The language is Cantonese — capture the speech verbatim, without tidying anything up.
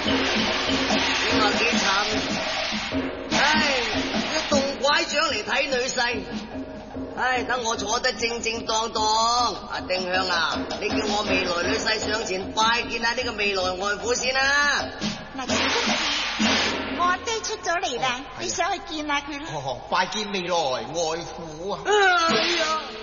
你話幾慘？唉，要動拐杖嚟睇女婿。唉，等我坐得正正當當。阿丁香啊，你叫我未來女婿上前拜見下呢個未來外父先啦。 嗱，小公子，我阿爹出咗嚟啦，你想去見下佢啦？ 哦，拜見未來外父啊！ 哎呀！